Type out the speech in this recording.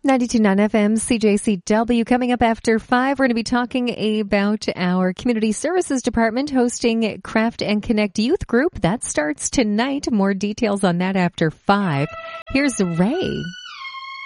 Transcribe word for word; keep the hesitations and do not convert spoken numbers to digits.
ninety-two point nine F M, C J C W. Coming up after five, we're going to be talking about our Community Services Department hosting Craft and Connect Youth Group. That starts tonight. More details on that after five. Here's Ray.